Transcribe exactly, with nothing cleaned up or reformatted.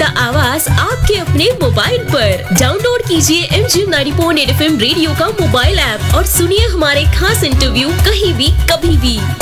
का आवाज आपके अपने मोबाइल पर। डाउनलोड कीजिए M G ninety point at F M radio का मोबाइल ऐप और सुनिए हमारे खास इंटरव्यू कहीं भी कभी भी।